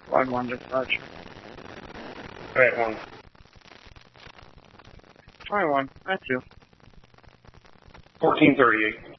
Line 1 dispatch. Right, 1. 21, that's you. 1438.